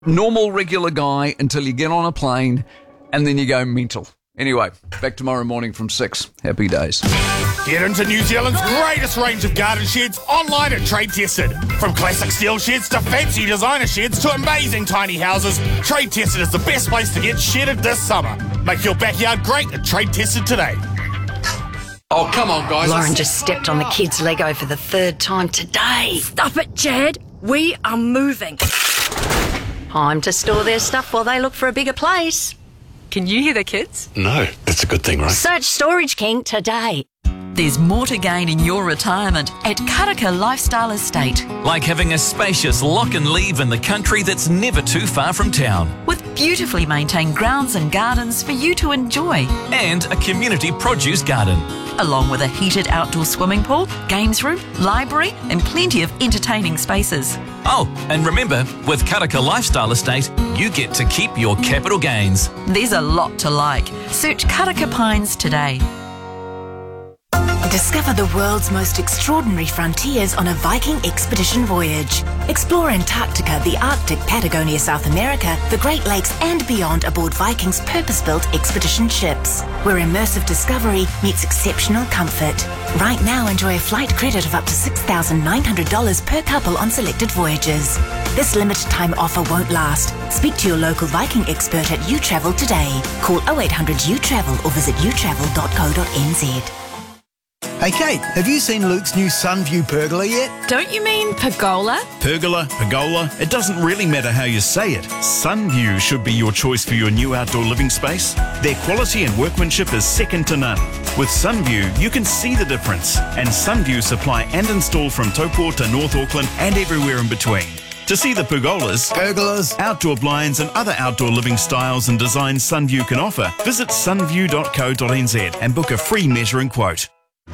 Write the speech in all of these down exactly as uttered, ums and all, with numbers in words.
Normal, regular guy until you get on a plane and then you go mental. Anyway, back tomorrow morning from six. Happy days. Get into New Zealand's greatest range of garden sheds online at Trade Tested. From classic steel sheds to fancy designer sheds to amazing tiny houses, Trade Tested is the best place to get shedded this summer. Make your backyard great at Trade Tested today. Oh, come on, guys. Lauren just stepped on the kids' Lego for the third time today. Stop it, Chad. We are moving. Time to store their stuff while they look for a bigger place. Can you hear the kids? No, that's a good thing, right? Search Storage King today. There's more to gain in your retirement at Karaka Lifestyle Estate. Like having a spacious lock and leave in the country that's never too far from town. With beautifully maintained grounds and gardens for you to enjoy. And a community produce garden. Along with a heated outdoor swimming pool, games room, library and plenty of entertaining spaces. Oh, and remember, with Karaka Lifestyle Estate, you get to keep your capital gains. There's a lot to like. Search Karaka Pines today. Discover the world's most extraordinary frontiers on a Viking expedition voyage. Explore Antarctica, the Arctic, Patagonia, South America, the Great Lakes and beyond aboard Viking's purpose-built expedition ships, where immersive discovery meets exceptional comfort. Right now, enjoy a flight credit of up to six thousand nine hundred dollars per couple on selected voyages. This limited time offer won't last. Speak to your local Viking expert at uTravel today. Call oh eight hundred U travel or visit u travel dot co dot n z. Hey Kate, have you seen Luke's new Sunview pergola yet? Don't you mean pergola? Pergola, pergola, it doesn't really matter how you say it. Sunview should be your choice for your new outdoor living space. Their quality and workmanship is second to none. With Sunview, you can see the difference. And Sunview supply and install from Taupo to North Auckland and everywhere in between. To see the pergolas, pergolas, outdoor blinds and other outdoor living styles and designs Sunview can offer, visit sunview dot co dot n z and book a free measuring quote.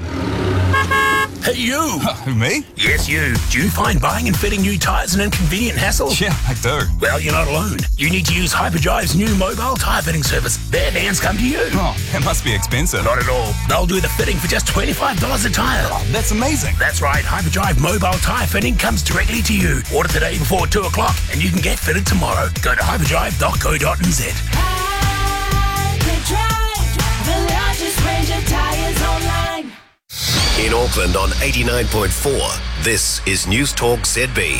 Hey, you! Who, me? Yes, you. Do you find buying and fitting new tyres an inconvenient hassle? Yeah, I do. Well, you're not alone. You need to use Hyperdrive's new mobile tyre fitting service. Their vans come to you. Oh, it must be expensive. Not at all. They'll do the fitting for just twenty-five dollars a tyre. Oh, that's amazing. That's right. Hyperdrive mobile tyre fitting comes directly to you. Order today before two o'clock and you can get fitted tomorrow. Go to hyperdrive dot co dot n z. Hyperdrive, the largest range of tyres online. In Auckland on eighty-nine point four, this is News Talk Z B.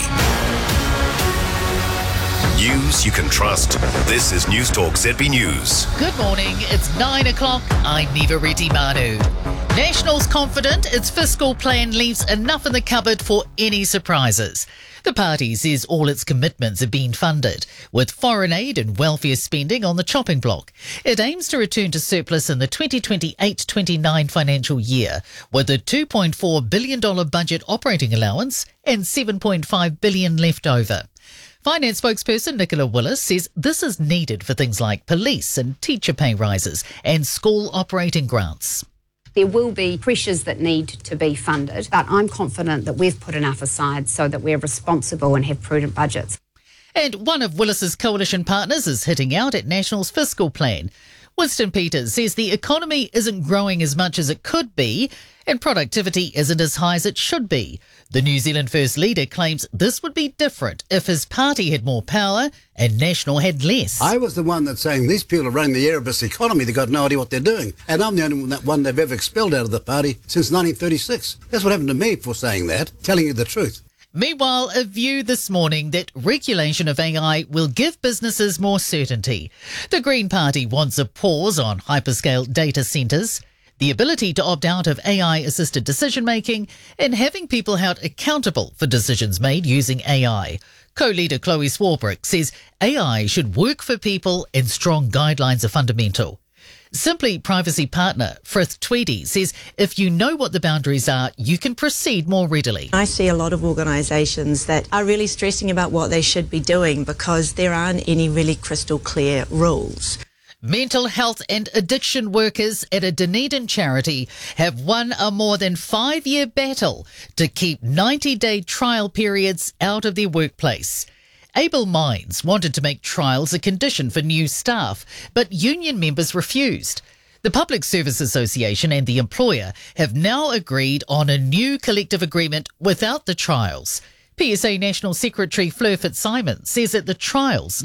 News you can trust. This is News Talk Z B News. Good morning, it's nine o'clock. I'm Niva Reddy Manu. National's confident its fiscal plan leaves enough in the cupboard for any surprises. The party says all its commitments have been funded, with foreign aid and welfare spending on the chopping block. It aims to return to surplus in the twenty twenty-eight twenty-nine financial year, with a two point four billion dollars budget operating allowance and seven point five billion dollars left over. Finance spokesperson Nicola Willis says this is needed for things like police and teacher pay rises and school operating grants. There will be pressures that need to be funded, but I'm confident that we've put enough aside so that we're responsible and have prudent budgets. And one of Willis's coalition partners is hitting out at National's fiscal plan. Winston Peters says the economy isn't growing as much as it could be and productivity isn't as high as it should be. The New Zealand First Leader claims this would be different if his party had more power and National had less. I was the one that's saying these people are running the Erebus economy. They've got no idea what they're doing. And I'm the only one they've ever expelled out of the party since nineteen thirty-six. That's what happened to me for saying that, telling you the truth. Meanwhile, a view this morning that regulation of A I will give businesses more certainty. The Green Party wants a pause on hyperscale data centres, the ability to opt out of A I-assisted decision-making, and having people held accountable for decisions made using A I. Co-leader Chloe Swarbrick says A I should work for people and strong guidelines are fundamental. Simply Privacy partner Frith Tweedy says if you know what the boundaries are, you can proceed more readily. I see a lot of organisations that are really stressing about what they should be doing because there aren't any really crystal clear rules. Mental health and addiction workers at a Dunedin charity have won a more than five-year battle to keep ninety-day trial periods out of their workplace. Able Minds wanted to make trials a condition for new staff, but union members refused. The Public Service Association and the employer have now agreed on a new collective agreement without the trials. P S A National Secretary Fleur Fitzsimons says that the trials